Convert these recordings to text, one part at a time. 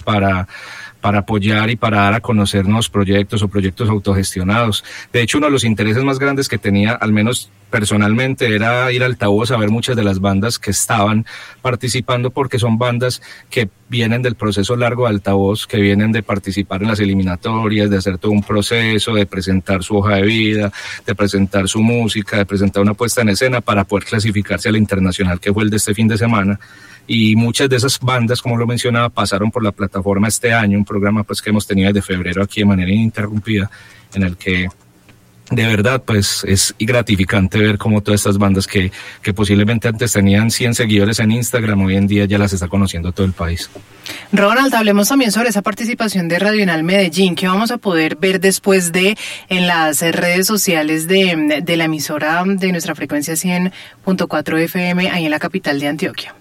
digamos, para apoyar y para dar a conocer nuevos proyectos o proyectos autogestionados. De hecho, uno de los intereses más grandes que tenía, al menos personalmente, era ir a Altavoz a ver muchas de las bandas que estaban participando, porque son bandas que vienen del proceso largo de Altavoz, que vienen de participar en las eliminatorias, de hacer todo un proceso, de presentar su hoja de vida, de presentar su música, de presentar una puesta en escena para poder clasificarse a la internacional, que fue el de este fin de semana. Y muchas de esas bandas, como lo mencionaba, pasaron por la plataforma este año, un programa pues que hemos tenido desde febrero aquí de manera ininterrumpida, en el que de verdad pues es gratificante ver cómo todas estas bandas que posiblemente antes tenían 100 seguidores en Instagram, hoy en día ya las está conociendo todo el país. Ronald, hablemos también sobre esa participación de Radional Medellín, que vamos a poder ver después en las redes sociales de la emisora de nuestra frecuencia 100.4 FM ahí en la capital de Antioquia.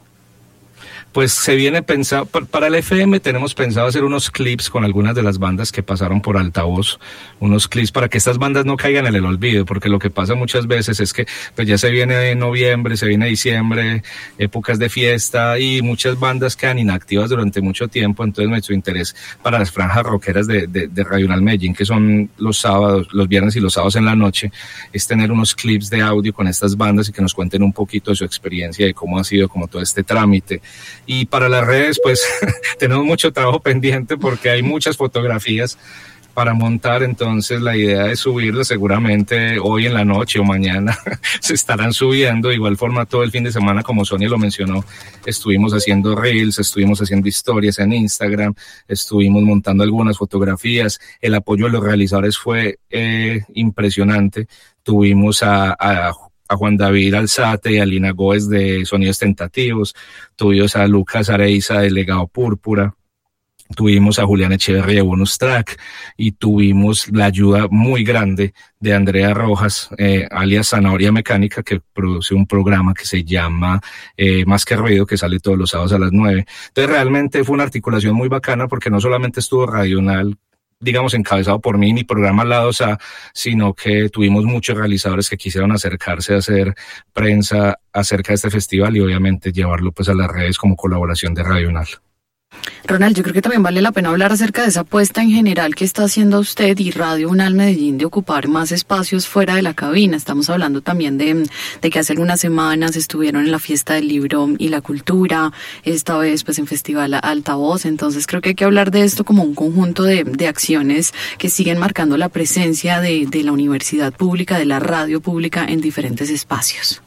Pues se viene pensado, para el FM tenemos pensado hacer unos clips con algunas de las bandas que pasaron por Altavoz, unos clips para que estas bandas no caigan en el olvido, porque lo que pasa muchas veces es que pues ya se viene noviembre, se viene diciembre, épocas de fiesta, y muchas bandas quedan inactivas durante mucho tiempo. Entonces nuestro interés para las franjas rockeras de Radional Medellín, que son los sábados, los viernes y los sábados en la noche, es tener unos clips de audio con estas bandas y que nos cuenten un poquito de su experiencia, de cómo ha sido como todo este trámite. Y para las redes, pues tenemos mucho trabajo pendiente porque hay muchas fotografías para montar, entonces la idea es subirlo seguramente hoy en la noche o mañana se estarán subiendo. De igual forma todo el fin de semana, como Sonia lo mencionó, estuvimos haciendo reels, estuvimos haciendo historias en Instagram, estuvimos montando algunas fotografías. El apoyo de los realizadores fue impresionante. Tuvimos a Juan David Alzate y a Lina Góez de Sonidos Tentativos, tuvimos a Lucas Areiza de Legado Púrpura, tuvimos a Julián Echeverría de Bonus Track, y tuvimos la ayuda muy grande de Andrea Rojas, alias Zanahoria Mecánica, que produce un programa que se llama Más que Ruido, que sale todos los sábados a las 9. Entonces realmente fue una articulación muy bacana, porque no solamente estuvo Radional, digamos, encabezado por mí, mi programa Lados A, sino que tuvimos muchos realizadores que quisieron acercarse a hacer prensa acerca de este festival y obviamente llevarlo pues a las redes como colaboración de Radional. Ronald, yo creo que también vale la pena hablar acerca de esa apuesta en general que está haciendo usted y Radional Medellín de ocupar más espacios fuera de la cabina. Estamos hablando también de que hace algunas semanas estuvieron en la Fiesta del Libro y la Cultura, esta vez pues en Festival Altavoz. Entonces creo que hay que hablar de esto como un conjunto de acciones que siguen marcando la presencia de la universidad pública, de la radio pública en diferentes espacios.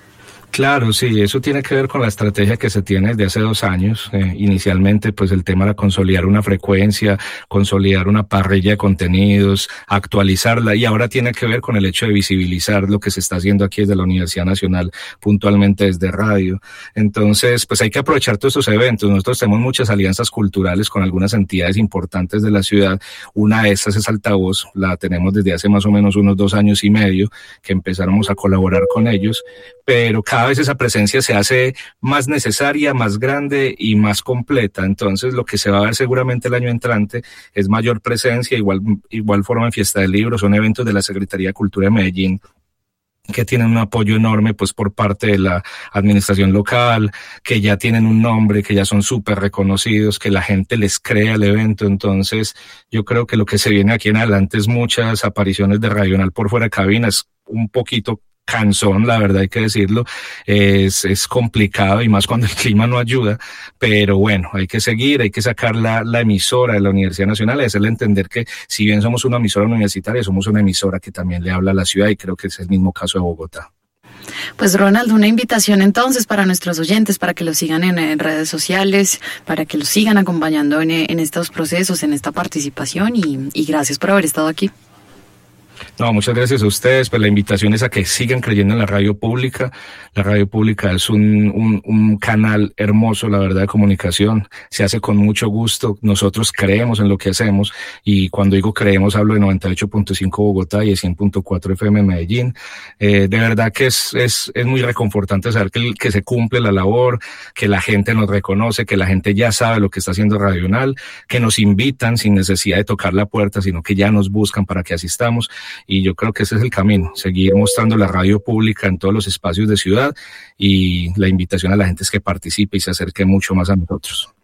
Claro, sí, eso tiene que ver con la estrategia que se tiene desde hace 2 años. Inicialmente, pues el tema era consolidar una frecuencia, consolidar una parrilla de contenidos, actualizarla, y ahora tiene que ver con el hecho de visibilizar lo que se está haciendo aquí desde la Universidad Nacional, puntualmente desde radio. Entonces, pues hay que aprovechar todos estos eventos. Nosotros tenemos muchas alianzas culturales con algunas entidades importantes de la ciudad. Una de estas es Altavoz, la tenemos desde hace más o menos unos 2 años y medio que empezáramos a colaborar con ellos, pero cada vez esa presencia se hace más necesaria, más grande y más completa. Entonces lo que se va a ver seguramente el año entrante es mayor presencia, igual forma en Fiesta del Libro. Son eventos de la Secretaría de Cultura de Medellín que tienen un apoyo enorme pues por parte de la administración local, que ya tienen un nombre, que ya son súper reconocidos, que la gente les cree al evento. Entonces yo creo que lo que se viene aquí en adelante es muchas apariciones de Radional por fuera de cabinas, un poquito cansón, la verdad hay que decirlo, es complicado y más cuando el clima no ayuda, pero bueno, hay que seguir, hay que sacar la emisora de la Universidad Nacional y hacerle entender que si bien somos una emisora universitaria, somos una emisora que también le habla a la ciudad, y creo que es el mismo caso de Bogotá. Pues Ronald, una invitación entonces para nuestros oyentes, para que lo sigan en redes sociales, para que lo sigan acompañando en estos procesos, en esta participación, y gracias por haber estado aquí. No, muchas gracias a ustedes. Pues la invitación es a que sigan creyendo en la radio pública. La radio pública es un canal hermoso, la verdad, de comunicación. Se hace con mucho gusto. Nosotros creemos en lo que hacemos, y cuando digo creemos hablo de 98.5 Bogotá y de 100.4 FM Medellín. De verdad que es muy reconfortante saber que se cumple la labor, que la gente nos reconoce, que la gente ya sabe lo que está haciendo Radional, que nos invitan sin necesidad de tocar la puerta, sino que ya nos buscan para que asistamos. Y yo creo que ese es el camino, seguir mostrando la radio pública en todos los espacios de ciudad, y la invitación a la gente es que participe y se acerque mucho más a nosotros.